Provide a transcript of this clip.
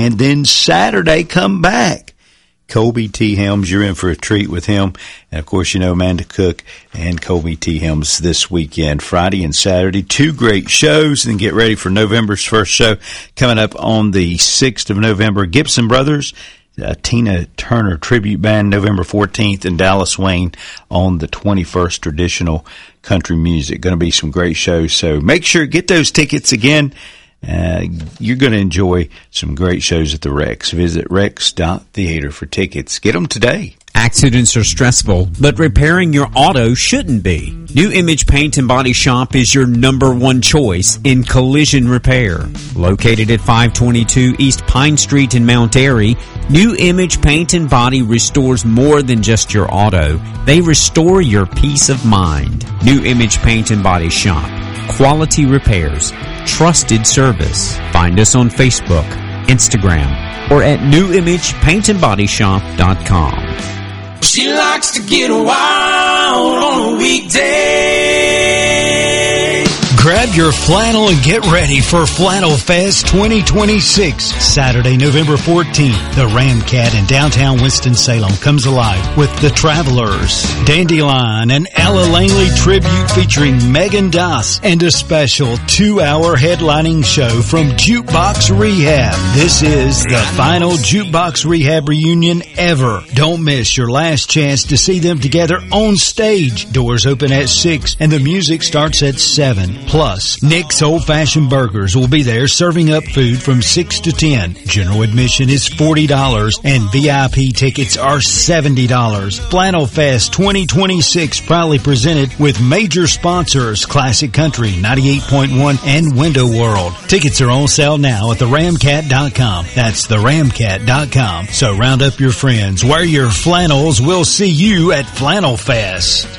And then Saturday, come back. Colby T. Helms, you're in for a treat with him. And, of course, you know Amanda Cook and Colby T. Helms this weekend, Friday and Saturday. 2 great shows. And get ready for November's first show coming up on the 6th of November. Gibson Brothers, Tina Turner Tribute Band, November 14th, and Dallas Wayne on the 21st, traditional country music. Going to be some great shows. So make sure, get those tickets again. You're going to enjoy some great shows at the Rex. Visit rex.theater for tickets. Get them today. Accidents are stressful, but repairing your auto shouldn't be. New Image Paint and Body Shop is your #1 choice in collision repair. Located at 522 East Pine Street in Mount Airy, New Image Paint and Body restores more than just your auto. They restore your peace of mind. New Image Paint and Body Shop. Quality repairs. Trusted service. Find us on Facebook, Instagram, or at newimagepaintandbodyshop.com. She likes to get wild on a weekday. Grab your flannel and get ready for Flannel Fest 2026. Saturday, November 14th, the Ramcat in downtown Winston-Salem comes alive with The Travelers, Dandelion, and Ella Langley tribute featuring Megan Doss, and a special 2-hour headlining show from Jukebox Rehab. This is the final Jukebox Rehab reunion ever. Don't miss your last chance to see them together on stage. Doors open at 6 and the music starts at 7. Plus, Nick's Old Fashioned Burgers will be there serving up food from 6 to 10. General admission is $40 and VIP tickets are $70. Flannel Fest 2026 proudly presented with major sponsors Classic Country 98.1 and Window World. Tickets are on sale now at theramcat.com. That's theramcat.com. So round up your friends, wear your flannels. We'll see you at Flannel Fest.